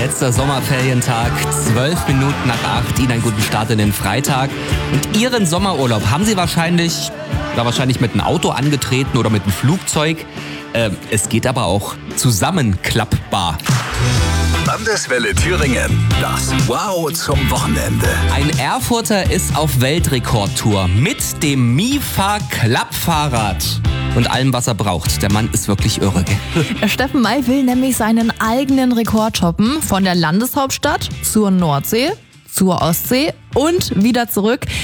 Letzter Sommerferientag, 12 Minuten nach 8. Ihnen einen guten Start in den Freitag. Und Ihren Sommerurlaub haben Sie wahrscheinlich mit einem Auto angetreten oder mit einem Flugzeug. Es geht aber auch zusammenklappbar. Landeswelle Thüringen. Das Wow zum Wochenende. Ein Erfurter ist auf Weltrekordtour mit dem Mifa Klappfahrrad. Und allem, was er braucht. Der Mann ist wirklich irre, gell? Steffen May will nämlich seinen eigenen Rekord toppen. Von der Landeshauptstadt zur Nordsee, zur Ostsee und wieder zurück.